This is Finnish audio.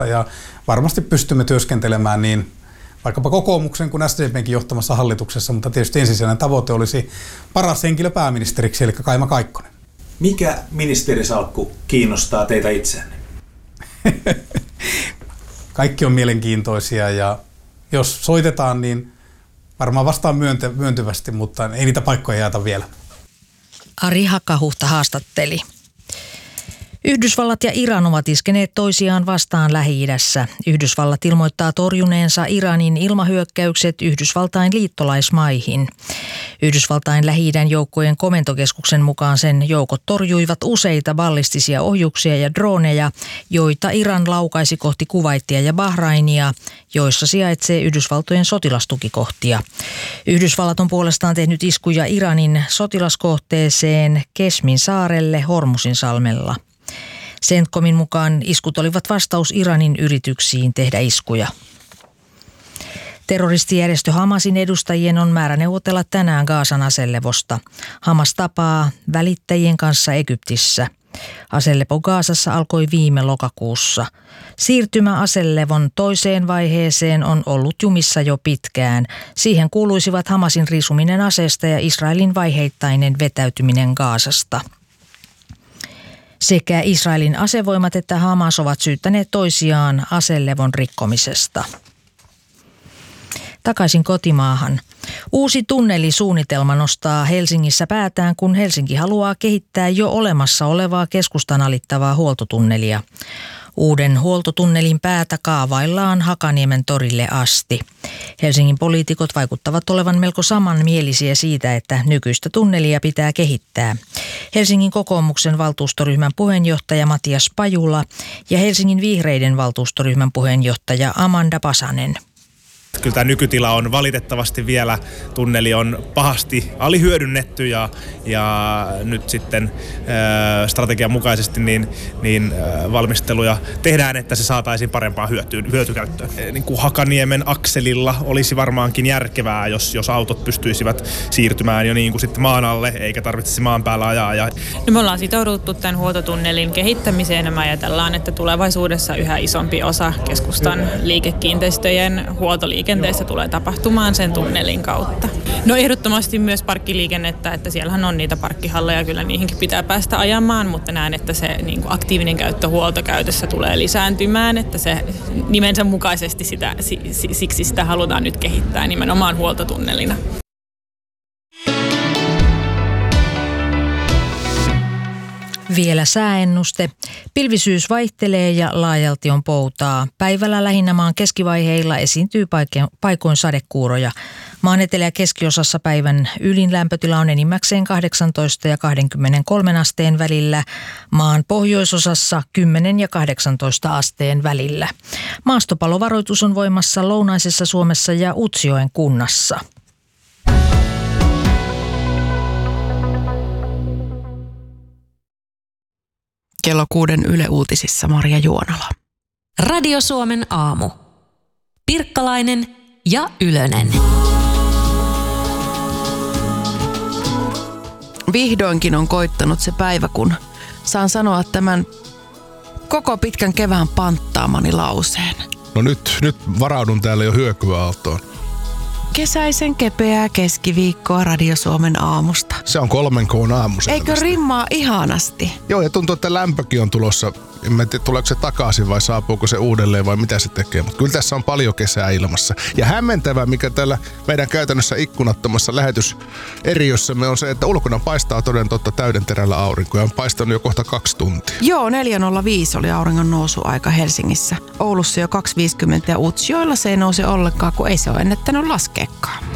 Ja varmasti pystymme työskentelemään niin vaikkapa kokoomuksen kuin SDP:nkin johtamassa hallituksessa, mutta tietysti ensisijainen tavoite olisi paras henkilö pääministeriksi, eli Kaima Kaikkonen. Mikä ministerisalkku kiinnostaa teitä itseänne? Kaikki on mielenkiintoisia ja jos soitetaan, niin varmaan vastaan myöntyvästi, mutta ei niitä paikkoja jaeta vielä. Ari Hakahuhta haastatteli. Yhdysvallat ja Iran ovat iskeneet toisiaan vastaan Lähi-idässä. Yhdysvallat ilmoittaa torjuneensa Iranin ilmahyökkäykset Yhdysvaltain liittolaismaihin. Yhdysvaltain Lähi-idän joukkojen komentokeskuksen mukaan sen joukot torjuivat useita ballistisia ohjuksia ja droneja, joita Iran laukaisi kohti Kuwaitia ja Bahrainia, joissa sijaitsee Yhdysvaltojen sotilastukikohtia. Yhdysvallat on puolestaan tehnyt iskuja Iranin sotilaskohteeseen Kesmin saarelle Hormusin salmella. CENTCOMin mukaan iskut olivat vastaus Iranin yrityksiin tehdä iskuja. Terroristijärjestö Hamasin edustajien on määrä neuvotella tänään Gazan aselevosta. Hamas tapaa välittäjien kanssa Egyptissä. Aselepo Gazassa alkoi viime lokakuussa. Siirtymä aselevon toiseen vaiheeseen on ollut jumissa jo pitkään. Siihen kuuluisivat Hamasin riisuminen aseesta ja Israelin vaiheittainen vetäytyminen Gazasta. Sekä Israelin asevoimat että Hamas ovat syyttäneet toisiaan aselevon rikkomisesta. Takaisin kotimaahan. Uusi tunnelisuunnitelma nostaa Helsingissä päätään, kun Helsinki haluaa kehittää jo olemassa olevaa keskustan alittavaa huoltotunnelia. Uuden huoltotunnelin päätä kaavaillaan Hakaniemen torille asti. Helsingin poliitikot vaikuttavat olevan melko samanmielisiä siitä, että nykyistä tunnelia pitää kehittää. Helsingin kokoomuksen valtuustoryhmän puheenjohtaja Matias Pajula ja Helsingin vihreiden valtuustoryhmän puheenjohtaja Amanda Pasanen. Kyllä tämä nykytila on valitettavasti vielä, tunneli on pahasti alihyödynnetty ja nyt sitten strategian mukaisesti niin valmisteluja tehdään, että se saataisiin parempaan hyötykäyttöön. Niin kuin Hakaniemen akselilla olisi varmaankin järkevää, jos autot pystyisivät siirtymään jo niin kuin sitten maan alle, eikä tarvitsisi maan päällä ajaa. No me ollaan sitouduttu tämän huoltotunnelin kehittämiseen ja me ajatellaan, että tulevaisuudessa yhä isompi osa keskustan liikekiinteistöjen huoltoliikenteessä tulee tapahtumaan sen tunnelin kautta. No ehdottomasti myös parkkiliikennettä, että siellähän on niitä parkkihalleja, kyllä niihinkin pitää päästä ajamaan, mutta näen, että se niin kuin aktiivinen käyttö huoltokäytössä tulee lisääntymään, että se nimensä mukaisesti siksi sitä halutaan nyt kehittää nimenomaan huoltotunnelina. Vielä sääennuste. Pilvisyys vaihtelee ja laajalti on poutaa. Päivällä lähinnä maan keskivaiheilla esiintyy paikoin sadekuuroja. Maan etelä- ja keskiosassa päivän ylin lämpötila on enimmäkseen 18 ja 23 asteen välillä. Maan pohjoisosassa 10 ja 18 asteen välillä. Maastopalovaroitus on voimassa lounaisessa Suomessa ja Utsjoen kunnassa. Kello 6 Yle Uutisissa Marja Juonala. Radio Suomen aamu. Pirkkalainen ja Ylönen. Vihdoinkin on koittanut se päivä, kun saan sanoa tämän koko pitkän kevään panttaamani lauseen. No nyt varaudun täällä jo hyökyaaltoon. Kesäisen kepeää keskiviikkoa Radio Suomen aamusta. Se on 3 K:n aamu. Eikö rimmaa ihanasti? Joo, ja tuntuu, että lämpökin on tulossa. En mä tiedä, tuleeko se takaisin vai saapuuko se uudelleen vai mitä se tekee. Mutta kyllä tässä on paljon kesää ilmassa. Ja hämmentävää, mikä täällä meidän käytännössä ikkunattomassa lähetyseriössämme on se, että ulkona paistaa toden totta täydenterällä aurinko. Ja on paistanut jo kohta 2 tuntia. Joo, 4.05 oli auringon nousuaika Helsingissä. Oulussa jo 2.50 ja Utsjoella se ei nouse ollenkaan, kun ei se ole ennättänyt laskeekaan.